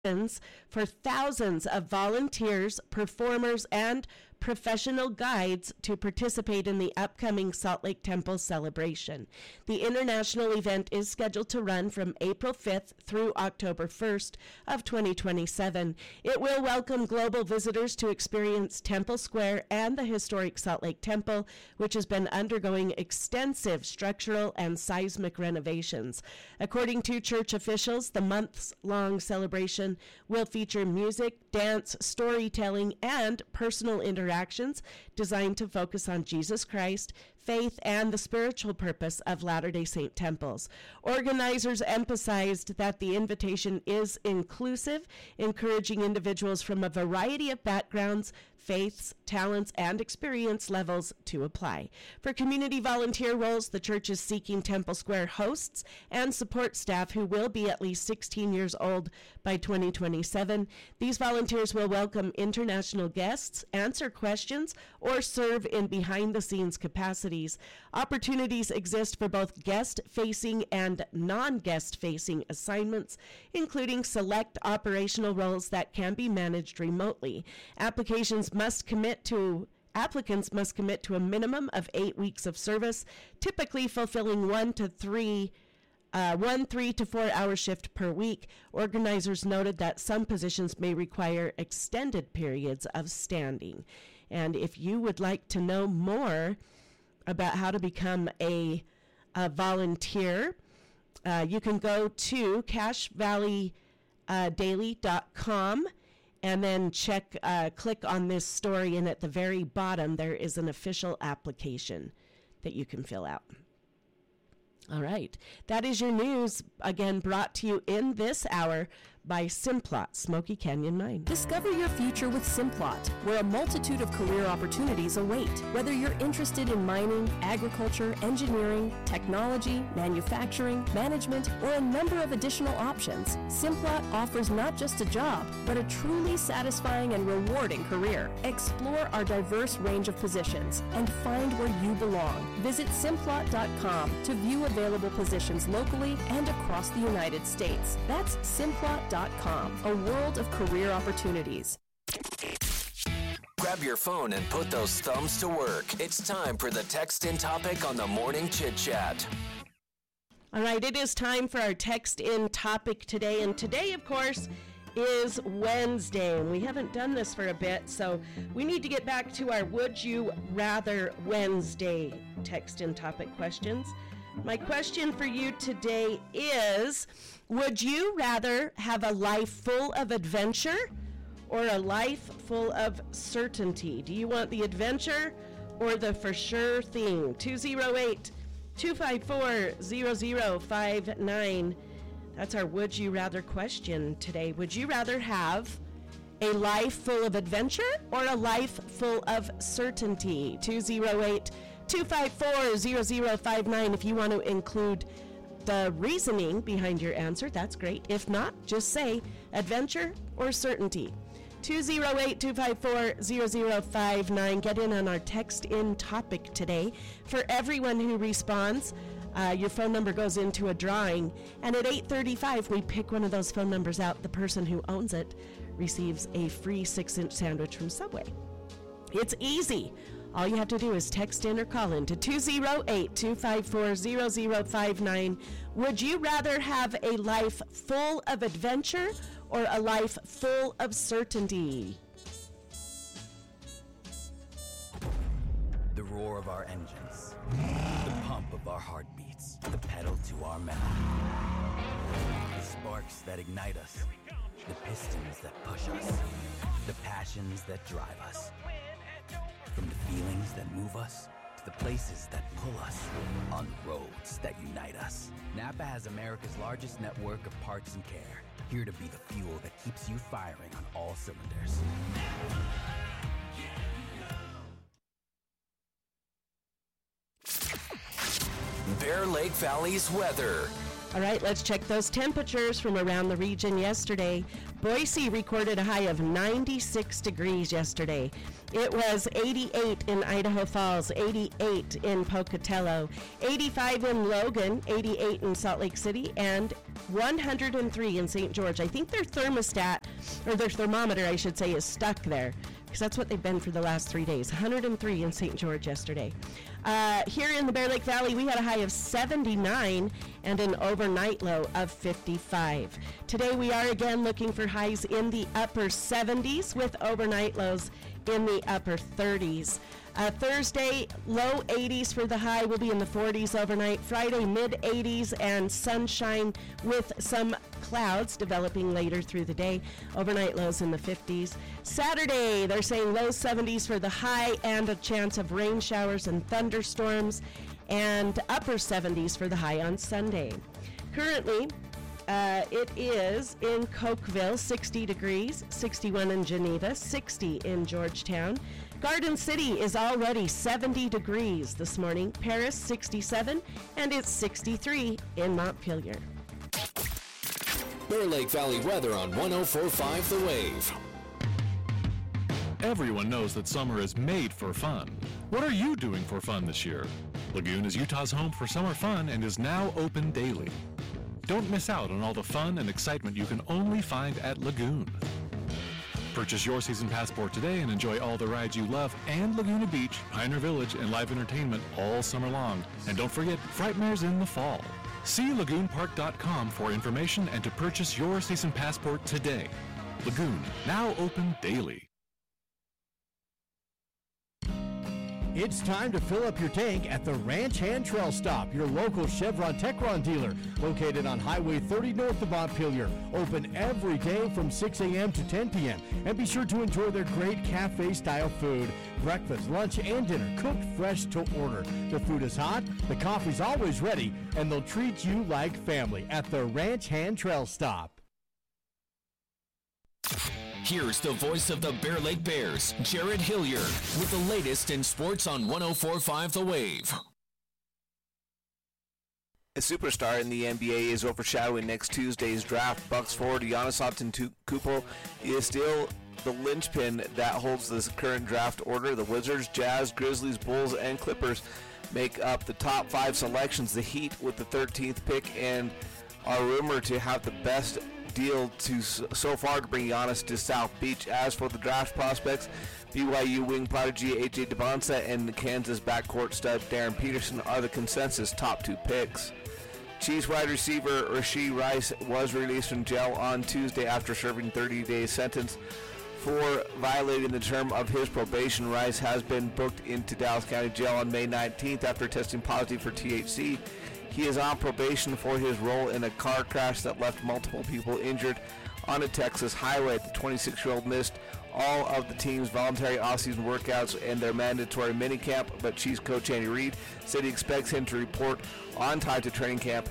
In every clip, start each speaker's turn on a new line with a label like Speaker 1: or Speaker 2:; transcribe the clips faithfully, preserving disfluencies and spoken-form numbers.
Speaker 1: for thousands of volunteers, performers, and professional guides to participate in the upcoming Salt Lake Temple celebration. The international event is scheduled to run from April fifth through October first of twenty twenty-seven. It will welcome global visitors to experience Temple Square and the historic Salt Lake Temple, which has been undergoing extensive structural and seismic renovations. According to church officials, the months-long celebration will feature music, dance, storytelling, and personal interactions designed to focus on Jesus Christ, faith, and the spiritual purpose of Latter-day Saint temples. Organizers emphasized that the invitation is inclusive, encouraging individuals from a variety of backgrounds, faiths, talents, and experience levels to apply. For community volunteer roles, the church is seeking Temple Square hosts and support staff who will be at least sixteen years old by twenty twenty-seven. These volunteers will welcome international guests, answer questions, or serve in behind-the-scenes capacities. Opportunities exist for both guest-facing and non-guest-facing assignments, including select operational roles that can be managed remotely. Applications must commit to Applicants must commit to a minimum of eight weeks of service, typically fulfilling one to three Uh, one three to four hour shift per week. Organizers noted that some positions may require extended periods of standing. And if you would like to know more about how to become a, a volunteer, uh, you can go to cache valley daily dot com and then check, uh, click on this story, and at the very bottom there is an official application that you can fill out. All right. That is your news, again, brought to you in this hour by Simplot, Smoky Canyon Mine.
Speaker 2: Discover your future with Simplot, where a multitude of career opportunities await. Whether you're interested in mining, agriculture, engineering, technology, manufacturing, management, or a number of additional options, Simplot offers not just a job, but a truly satisfying and rewarding career. Explore our diverse range of positions and find where you belong. Visit simplot dot com to view available positions locally and across the United States. That's simplot dot com, a world of career opportunities.
Speaker 3: Grab your phone and put those thumbs to work. It's time for the Text In Topic on the Morning Chit Chat.
Speaker 1: All right, it is time for our Text In Topic today. And today, of course, is Wednesday. And we haven't done this for a bit, so we need to get back to our Would You Rather Wednesday Text In Topic questions. My question for you today is, would you rather have a life full of adventure or a life full of certainty? Do you want the adventure or the for sure thing? two oh eight, two five four, zero zero five nine. That's our Would You Rather question today. Would you rather have a life full of adventure or a life full of certainty? two oh eight, two five four, zero zero five nine. If you want to include the reasoning behind your answer, that's great. If not, just say adventure or certainty. two oh eight, two five four, zero zero five nine. Get in on our Text In Topic today. For everyone who responds, uh, your phone number goes into a drawing, and at eight thirty-five we pick one of those phone numbers out. The person who owns it receives a free six-inch sandwich from Subway. It's easy. All you have to do is text in or call in to two oh eight, two five four, zero zero five nine. Would you rather have a life full of adventure or a life full of certainty?
Speaker 4: The roar of our engines, the pump of our heartbeats, the pedal to our metal. The sparks that ignite us, the pistons that push us, the passions that drive us. From the feelings that move us to the places that pull us, on the roads that unite us. Napa has America's largest network of parts and care, here to be the fuel that keeps you firing on all cylinders.
Speaker 3: Bear Lake Valley's weather.
Speaker 1: All right, let's check those temperatures from around the region yesterday. Boise recorded a high of ninety-six degrees yesterday. It was eighty-eight in Idaho Falls, eighty-eight in Pocatello, eighty-five in Logan, eighty-eight in Salt Lake City, and one hundred three in Saint George. I think their thermostat, or their thermometer, I should say, is stuck there, because that's what they've been for the last three days. one hundred three in Saint George yesterday. Uh, here in the Bear Lake Valley, we had a high of seventy-nine and an overnight low of fifty-five. Today, we are again looking for highs in the upper seventies with overnight lows in the upper thirties. Uh, Thursday, low eighties for the high, will be in the forties overnight. Friday, mid eighties and sunshine with some clouds developing later through the day. Overnight lows in the fifties. Saturday, they're saying low seventies for the high and a chance of rain showers and thunderstorms, and upper seventies for the high on Sunday. Currently, Uh, it is in Cokeville, sixty degrees, sixty-one in Geneva, sixty in Georgetown. Garden City is already seventy degrees this morning. Paris, sixty-seven, and it's sixty-three in Montpelier.
Speaker 3: Bear Lake Valley weather on one oh four point five The Wave.
Speaker 5: Everyone knows that summer is made for fun. What are you doing for fun this year? Lagoon is Utah's home for summer fun and is now open daily. Don't miss out on all the fun and excitement you can only find at Lagoon. Purchase your season passport today and enjoy all the rides you love and Laguna Beach, Pioneer Village, and live entertainment all summer long. And don't forget, Frightmare's in the fall. See lagoon park dot com for information and to purchase your season passport today. Lagoon, now open daily.
Speaker 6: It's time to fill up your tank at the Ranch Hand Trail Stop, your local Chevron Techron dealer, located on Highway thirty north of Montpelier. Open every day from six a.m. to ten p.m. And be sure to enjoy their great cafe-style food. Breakfast, lunch, and dinner cooked fresh to order. The food is hot, the coffee's always ready, and they'll treat you like family at the Ranch Hand Trail Stop.
Speaker 3: Here's the voice of the Bear Lake Bears, Jared Hillier, with the latest in sports on one oh four point five The Wave.
Speaker 7: A superstar in the N B A is overshadowing next Tuesday's draft. Bucks forward Giannis Antetokounmpo is still the linchpin that holds this current draft order. The Wizards, Jazz, Grizzlies, Bulls, and Clippers make up the top five selections. The Heat with the thirteenth pick and are rumored to have the best deal to so far to bring Giannis to South Beach. As for the draft prospects, B Y U wing prodigy A J Debonsa and the Kansas backcourt stud Darren Peterson are the consensus top two picks. Chiefs wide receiver Rashee Rice was released from jail on Tuesday after serving thirty-day sentence for violating the term of his probation. Rice has been booked into Dallas County Jail on May nineteenth after testing positive for T H C. He is on probation for his role in a car crash that left multiple people injured on a Texas highway. The twenty-six-year-old missed all of the team's voluntary off-season workouts and their mandatory minicamp, but Chiefs coach Andy Reid said he expects him to report on time to training camp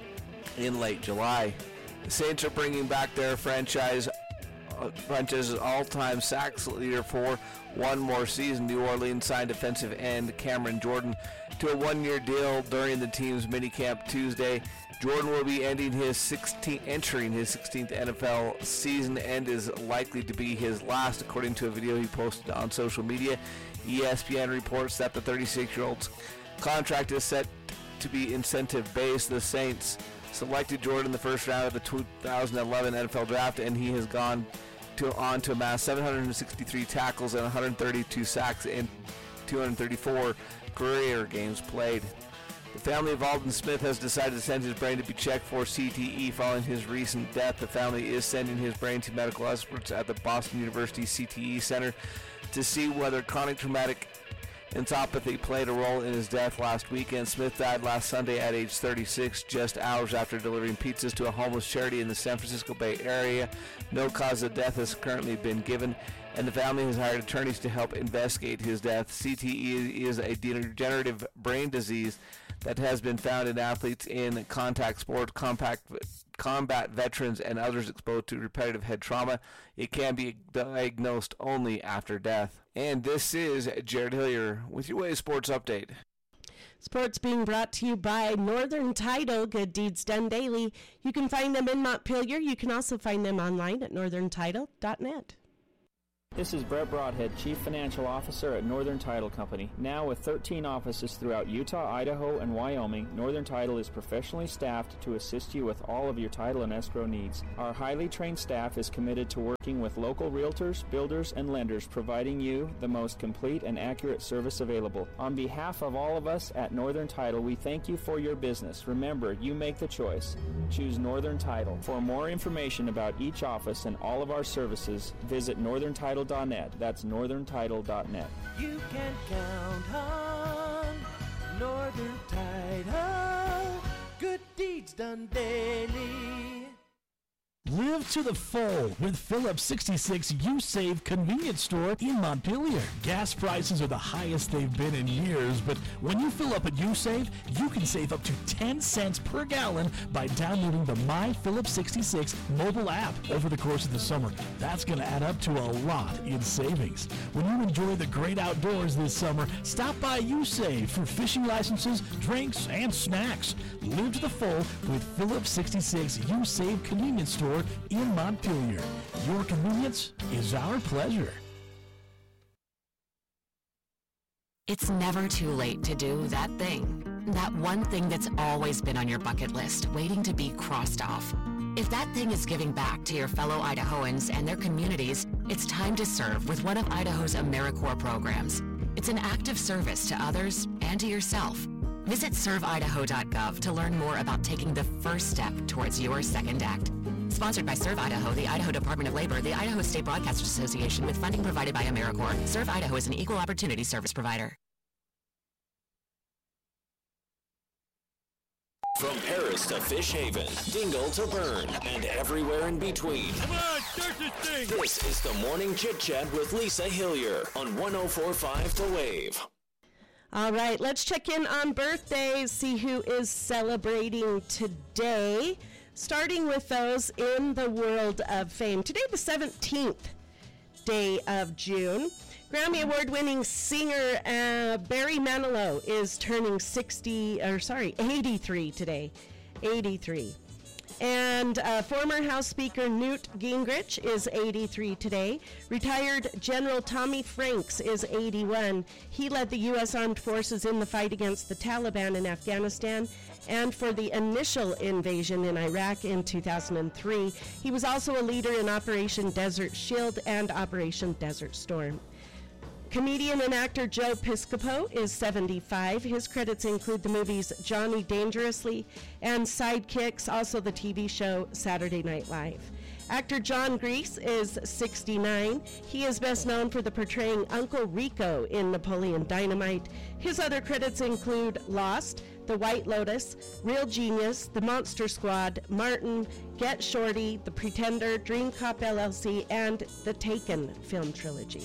Speaker 7: in late July. The Saints are bringing back their franchise uh, franchise's all-time sacks leader for one more season. New Orleans signed defensive end Cameron Jordan to a one-year deal during the team's minicamp Tuesday. Jordan will be ending his sixteenth, entering his sixteenth N F L season and is likely to be his last, according to a video he posted on social media. E S P N reports that the thirty-six-year-old's contract is set to be incentive-based. The Saints selected Jordan in the first round of the two thousand eleven N F L Draft, and he has gone to, on to amass seven hundred sixty-three tackles and one hundred thirty-two sacks in two hundred thirty-four career games played. The family of Alden Smith has decided to send his brain to be checked for C T E following his recent death. The family is sending his brain to medical experts at the Boston University C T E Center to see whether chronic traumatic encephalopathy played a role in his death last weekend. Smith died last Sunday at age thirty-six, just hours after delivering pizzas to a homeless charity in the San Francisco Bay Area. No cause of death has currently been given, and the family has hired attorneys to help investigate his death. C T E is a degenerative brain disease that has been found in athletes in contact sports, compact, combat veterans, and others exposed to repetitive head trauma. It can be diagnosed only after death. And this is Jared Hillier with your Wave Sports Update.
Speaker 1: Sports being brought to you by Northern Title, Good Deeds Done Daily. You can find them in Montpelier. You can also find them online at northern title dot net.
Speaker 8: This is Brett Broadhead, Chief Financial Officer at Northern Title Company. Now with thirteen offices throughout Utah, Idaho, and Wyoming, Northern Title is professionally staffed to assist you with all of your title and escrow needs. Our highly trained staff is committed to working with local realtors, builders, and lenders, providing you the most complete and accurate service available. On behalf of all of us at Northern Title, we thank you for your business. Remember, you make the choice. Choose Northern Title. For more information about each office and all of our services, visit northern title dot net. That's northern title dot net.
Speaker 9: You can count on Northern Title. Good deeds done daily.
Speaker 10: Live to the full with Phillips sixty-six U Save convenience store in Montpelier. Gas prices are the highest they've been in years, but when you fill up at U Save, you can save up to ten cents per gallon by downloading the My Phillips sixty-six mobile app over the course of the summer. That's going to add up to a lot in savings. When you enjoy the great outdoors this summer, stop by U Save for fishing licenses, drinks, and snacks. Live to the full with Phillips sixty-six U Save convenience store in Montpelier. Your convenience is our pleasure.
Speaker 11: It's never too late to do that thing. That one thing that's always been on your bucket list, waiting to be crossed off. If that thing is giving back to your fellow Idahoans and their communities, it's time to serve with one of Idaho's AmeriCorps programs. It's an active service to others and to yourself. Visit serve idaho dot gov to learn more about taking the first step towards your second act. Sponsored by Serve Idaho, the Idaho Department of Labor, the Idaho State Broadcasters Association, with funding provided by AmeriCorps. Serve Idaho is an equal opportunity service provider.
Speaker 3: From Paris to Fish Haven, Dingle to Bern, and everywhere in between.
Speaker 9: Come on, start this thing.
Speaker 3: This is the Morning Chit Chat with Lisa Hillier on one oh four point five The Wave.
Speaker 1: All right, let's check in on birthdays, see who is celebrating today. Starting with those in the world of fame. Today, the seventeenth day of June. Grammy Award-winning singer uh, Barry Manilow is turning sixty, or sorry, eighty-three today. eighty-three. And uh, former House Speaker Newt Gingrich is eighty-three today. Retired General Tommy Franks is eighty-one. He led the U S Armed Forces in the fight against the Taliban in Afghanistan and for the initial invasion in Iraq in two thousand three. He was also a leader in Operation Desert Shield and Operation Desert Storm. Comedian and actor Joe Piscopo is seventy-five. His credits include the movies Johnny Dangerously and Sidekicks, also the T V show Saturday Night Live. Actor John Grease is sixty-nine. He is best known for the portraying Uncle Rico in Napoleon Dynamite. His other credits include Lost, The White Lotus, Real Genius, The Monster Squad, Martin, Get Shorty, The Pretender, Dream Cop L L C, and the Taken film trilogy.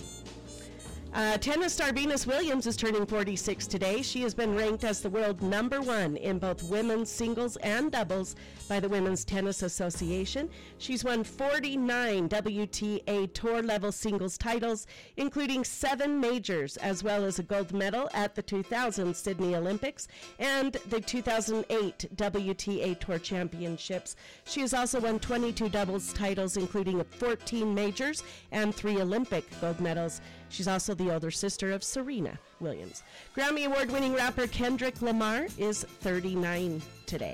Speaker 1: Uh, tennis star Venus Williams is turning forty-six today. She has been ranked as the world number one in both women's singles and doubles by the Women's Tennis Association. She's won forty-nine W T A Tour-level singles titles, including seven majors, as well as a gold medal at the two thousand Sydney Olympics and the two thousand eight W T A Tour Championships. She has also won twenty-two doubles titles, including fourteen majors and three Olympic gold medals. She's also the older sister of Serena Williams. Grammy Award-winning rapper Kendrick Lamar is thirty-nine today.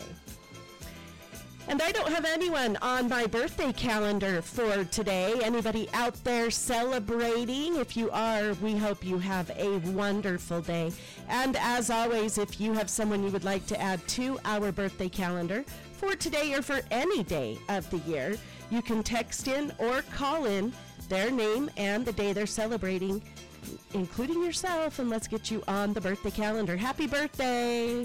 Speaker 1: And I don't have anyone on my birthday calendar for today. Anybody out there celebrating? If you are, we hope you have a wonderful day. And as always, if you have someone you would like to add to our birthday calendar for today or for any day of the year, you can text in or call in their name and the day they're celebrating, including yourself, and let's get you on the birthday calendar. Happy birthday!